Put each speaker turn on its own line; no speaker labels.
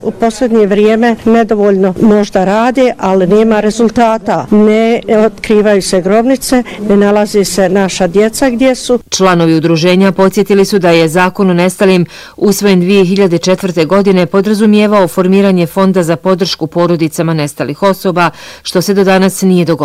U posljednje vrijeme nedovoljno možda rade, ali nema rezultata. Ne otkrivaju se grobnice, ne nalazi se naša djeca gdje su.
Članovi udruženja podsjetili su da je zakon o nestalim usvojen 2004. godine podrazumijevao formiranje fonda za podršku porodicama nestalih osoba, što se do danas nije dogodilo.